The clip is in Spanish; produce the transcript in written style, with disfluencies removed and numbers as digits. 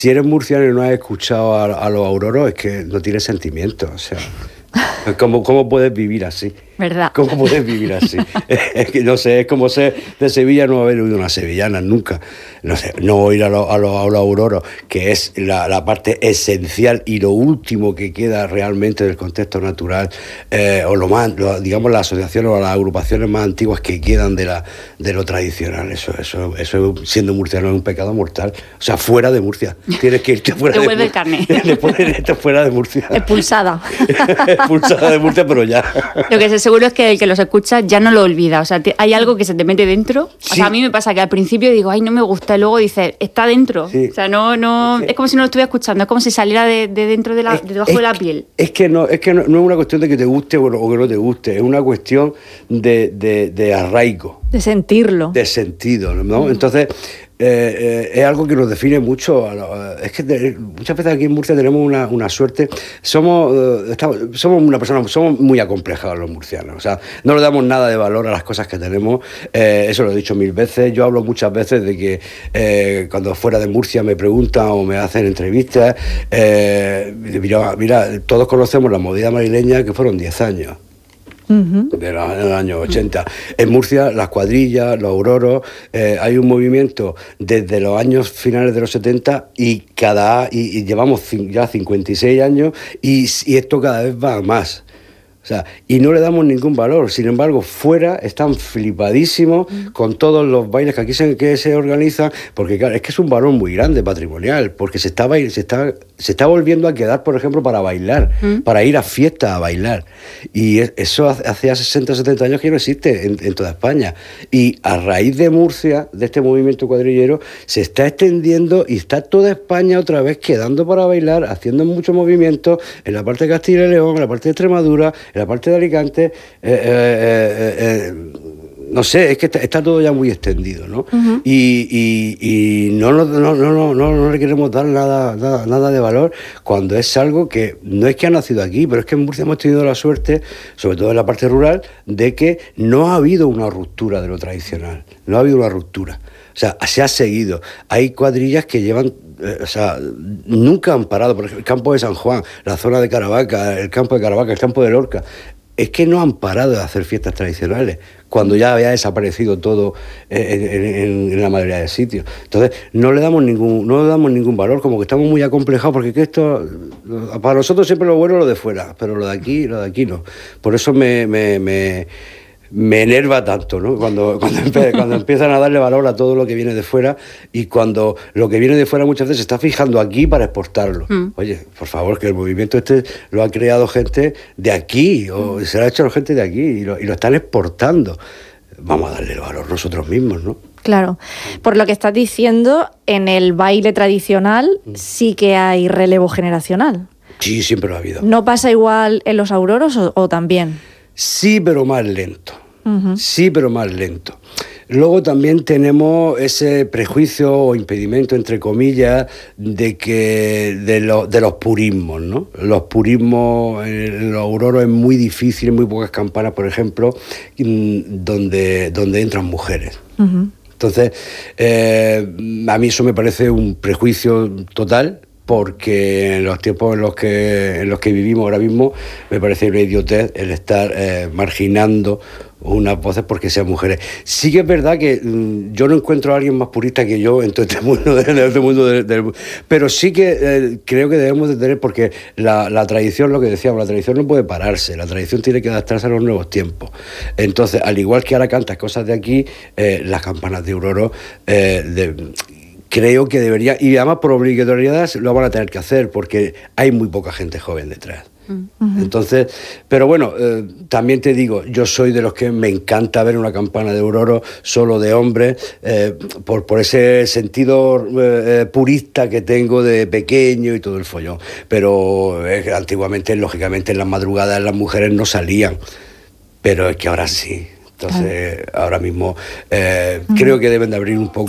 Si eres murciano y no has escuchado a los auroros, es que no tienes sentimientos, o sea... ¿Cómo puedes vivir así? ¿Verdad? ¿Cómo puedes vivir así? Es que no sé, es como ser de Sevilla no haber oído una sevillana nunca. No sé, no oír a los auroros, que es la parte esencial y lo último que queda realmente del contexto natural, digamos, las asociaciones o las agrupaciones más antiguas que quedan de lo tradicional. Eso siendo murciano es un pecado mortal. O sea, fuera de Murcia. Tienes que irte fuera de Murcia. Te carne. Después de esto fuera de Murcia. Expulsada. Expulsada de Murcia, pero ya. Lo que sé seguro es que el que los escucha ya no lo olvida. O sea, hay algo que se te mete dentro. Sí. O sea, a mí me pasa que al principio digo, ay, no me gusta. Y luego dices, está dentro. Sí. O sea, no es como si no lo estuviera escuchando. Es como si saliera de dentro de debajo de la piel. Es que no es una cuestión de que te guste o que no te guste. Es una cuestión de arraigo. De sentirlo. De sentido, ¿no? Entonces... es algo que nos define mucho. Es que muchas veces aquí en Murcia tenemos una suerte. Somos muy acomplejados los murcianos. O sea, no le damos nada de valor a las cosas que tenemos. Eso lo he dicho 1000 veces. Yo hablo muchas veces de que cuando fuera de Murcia me preguntan o me hacen entrevistas. Mira, todos conocemos la movida madrileña, que fueron 10 años. De los años 80. En Murcia, las cuadrillas, los auroros, hay un movimiento desde los años finales de los 70 y llevamos ya 56 años y esto cada vez va a más. O sea, y no le damos ningún valor. Sin embargo, fuera están flipadísimos con todos los bailes que aquí se organizan, porque claro, es que es un valor muy grande patrimonial, porque se está volviendo a quedar, por ejemplo, para bailar, para ir a fiestas a bailar. Y eso hace ya 60 o 70 años que no existe en toda España. Y a raíz de Murcia, de este movimiento cuadrillero, se está extendiendo y está toda España otra vez quedando para bailar, haciendo muchos movimientos en la parte de Castilla y León, en la parte de Extremadura, en la parte de Alicante, no sé, es que está todo ya muy extendido, ¿no? Y no le queremos dar nada de valor cuando es algo que no es que ha nacido aquí, pero es que en Murcia hemos tenido la suerte, sobre todo en la parte rural, de que no ha habido una ruptura de lo tradicional, no ha habido una ruptura. O sea, se ha seguido. Hay cuadrillas que llevan... nunca han parado. Por ejemplo, el campo de San Juan, la zona de Caravaca, el campo de Caravaca, el campo de Lorca. Es que no han parado de hacer fiestas tradicionales cuando ya había desaparecido todo en la mayoría de sitios. Entonces, no le damos ningún valor, como que estamos muy acomplejados, porque que esto, para nosotros siempre lo bueno es lo de fuera, pero lo de aquí no. Por eso me enerva tanto, ¿no? Cuando empiezan a darle valor a todo lo que viene de fuera y cuando lo que viene de fuera muchas veces se está fijando aquí para exportarlo. Oye, por favor, que el movimiento este lo ha creado gente de aquí o se lo ha hecho gente de aquí y lo están exportando. Vamos a darle el valor nosotros mismos, ¿no? Claro. Por lo que estás diciendo, en el baile tradicional sí que hay relevo generacional. Sí, siempre lo ha habido. ¿No pasa igual en los auroros o también? Sí, pero más lento. Sí, pero más lento. Luego también tenemos ese prejuicio o impedimento, entre comillas, de los purismos, ¿no? Los purismos, en los auroros es muy difícil, en muy pocas campanas, por ejemplo, donde entran mujeres. Entonces, a mí eso me parece un prejuicio total, porque en los tiempos en los que vivimos ahora mismo me parece una idiotez el estar marginando unas voces porque sean mujeres. Sí que es verdad que yo no encuentro a alguien más purista que yo en todo este mundo, pero sí que creo que debemos de tener, porque la tradición, lo que decíamos, la tradición no puede pararse, la tradición tiene que adaptarse a los nuevos tiempos. Entonces, al igual que ahora cantas cosas de aquí, las campanas de auroro creo que debería, y además por obligatoriedad lo van a tener que hacer porque hay muy poca gente joven detrás. Entonces, pero bueno, también te digo, yo soy de los que me encanta ver una campana de auroro solo de hombres, por ese sentido purista que tengo de pequeño y todo el follón. Pero antiguamente, lógicamente, en las madrugadas las mujeres no salían, pero es que ahora sí. Entonces, ahora mismo creo que deben de abrir un poco